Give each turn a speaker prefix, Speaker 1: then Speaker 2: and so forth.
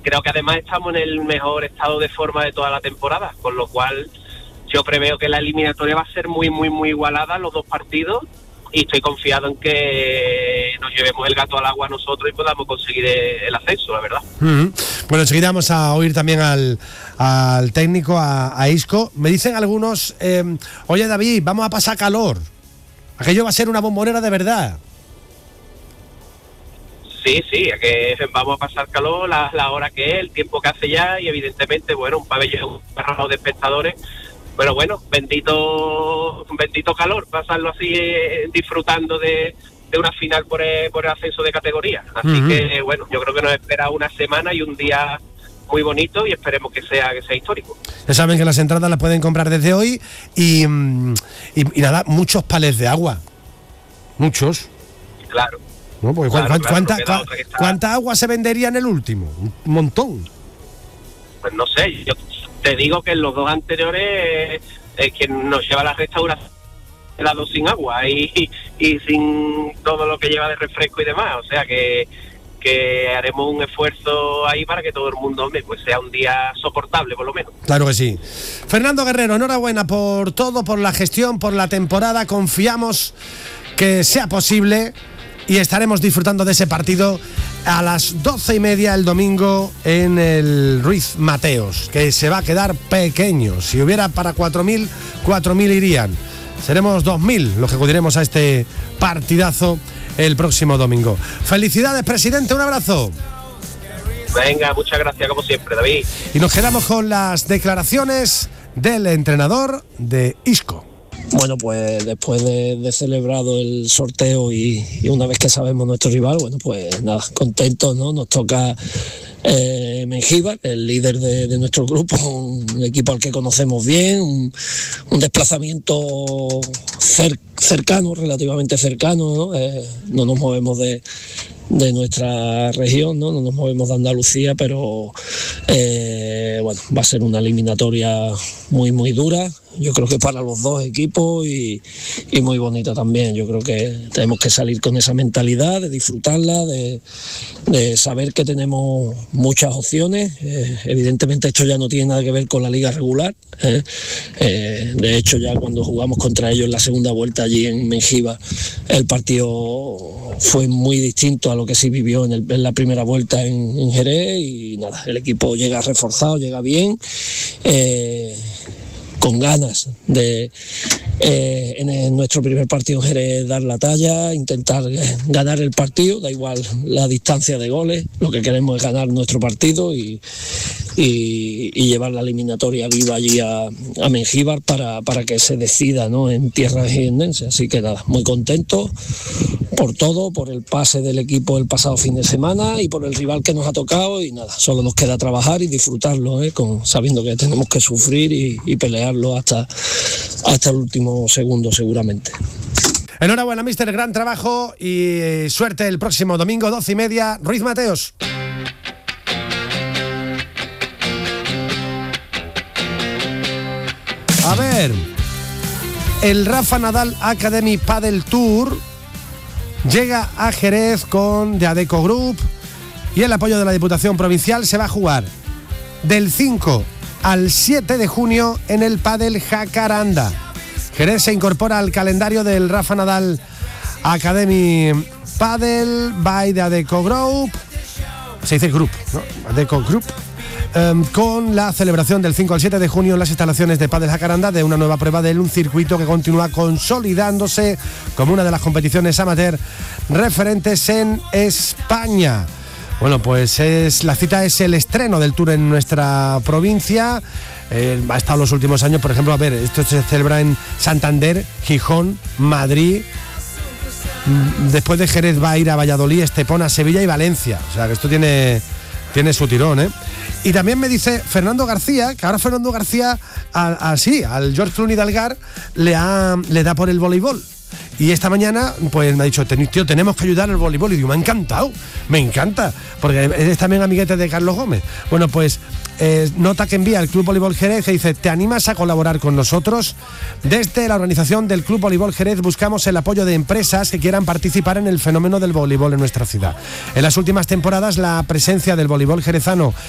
Speaker 1: creo que además estamos en el mejor estado de forma de toda la temporada, con lo cual yo preveo que la eliminatoria va a ser muy, muy, muy igualada los dos partidos, y estoy confiado en que nos llevemos el gato al agua nosotros y podamos conseguir el ascenso, la verdad.
Speaker 2: Bueno, enseguida vamos a oír también al técnico, a Isco. Me dicen algunos, oye David, vamos a pasar calor, aquello va a ser una bombonera de verdad.
Speaker 1: Sí, que vamos a pasar calor, la hora que es, el tiempo que hace ya, y evidentemente, bueno, un pabellón cerrado de espectadores. Pero bueno, bendito calor, pasarlo así, disfrutando de una final por el ascenso de categoría. Así que bueno, yo creo que nos espera una semana y un día muy bonito, y esperemos que sea histórico.
Speaker 2: Ya saben que las entradas las pueden comprar desde hoy, y nada, muchos palés de agua. Muchos.
Speaker 1: Claro.
Speaker 2: ¿No? Porque ¿cuánta agua se vendería en el último? Un montón.
Speaker 1: Pues no sé, yo te digo que en los dos anteriores quien nos lleva la restauración helado sin agua y sin todo lo que lleva de refresco y demás, o sea que haremos un esfuerzo ahí para que todo el mundo pues sea un día soportable, por lo menos.
Speaker 2: Claro que sí. Fernando Guerrero, enhorabuena por todo, por la gestión, por la temporada. Confiamos que sea posible y estaremos disfrutando de ese partido a las 12:30 el domingo en el Ruiz Mateos, que se va a quedar pequeño. Si hubiera para 4.000 irían. Seremos 2.000 los que acudiremos a este partidazo el próximo domingo. Felicidades, presidente, un abrazo.
Speaker 1: Venga, muchas gracias como siempre, David.
Speaker 2: Y nos quedamos con las declaraciones del entrenador de Isco.
Speaker 3: Bueno, pues después de celebrado el sorteo y una vez que sabemos nuestro rival, bueno, pues nada, contentos, ¿no? Nos toca Mengíbar, el líder de nuestro grupo, un equipo al que conocemos bien, un desplazamiento cercano, relativamente cercano, ¿no? No nos movemos de nuestra región, ¿no? No nos movemos de Andalucía, pero bueno, va a ser una eliminatoria muy, muy dura. Yo creo que para los dos equipos y muy bonita también. Yo creo que tenemos que salir con esa mentalidad de disfrutarla, de saber que tenemos muchas opciones. Evidentemente esto ya no tiene nada que ver con la liga regular. De hecho, ya cuando jugamos contra ellos en la segunda vuelta allí en Mengíbar, el partido fue muy distinto a lo que se vivió en la primera vuelta en Jerez, y nada, el equipo llega reforzado, llega bien, con ganas de en nuestro primer partido en Jerez dar la talla, intentar ganar el partido, da igual la distancia de goles, lo que queremos es ganar nuestro partido y llevar la eliminatoria viva allí a Mengíbar para que se decida, ¿no?, en tierra jiennense. Así que nada, muy contento por todo, por el pase del equipo el pasado fin de semana y por el rival que nos ha tocado, y nada, solo nos queda trabajar y disfrutarlo, sabiendo que tenemos que sufrir y pelearlo hasta el último segundo seguramente.
Speaker 2: Enhorabuena, míster, gran trabajo y suerte el próximo domingo, 12:30, Ruiz Mateos. A ver, el Rafa Nadal Academy Padel Tour llega a Jerez con The Adecco Group y el apoyo de la Diputación Provincial. Se va a jugar del 5 al 7 de junio en el Padel Jacaranda. Jerez se incorpora al calendario del Rafa Nadal Academy Padel by The Adecco Group. Se dice Group, ¿no? Adecco Group. Con la celebración del 5 al 7 de junio en las instalaciones de Padel Jacaranda de una nueva prueba de un circuito que continúa consolidándose como una de las competiciones amateur referentes en España. Bueno, pues la cita es el estreno del Tour en nuestra provincia. Ha estado los últimos años, por ejemplo, a ver, esto se celebra en Santander, Gijón, Madrid. Después de Jerez va a ir a Valladolid, Estepona, Sevilla y Valencia. O sea que esto tiene su tirón, ¿eh? Y también me dice Fernando García, que ahora Fernando García al George Clooney de Algar le da por el voleibol. Y esta mañana pues me ha dicho, tío, tenemos que ayudar al voleibol. Y digo, me encanta, porque eres también amiguete de Carlos Gómez. Bueno, pues nota que envía el Club Voleibol Jerez, que dice, ¿te animas a colaborar con nosotros? Desde la organización del Club Voleibol Jerez buscamos el apoyo de empresas que quieran participar en el fenómeno del voleibol en nuestra ciudad. En las últimas temporadas la presencia del voleibol jerezano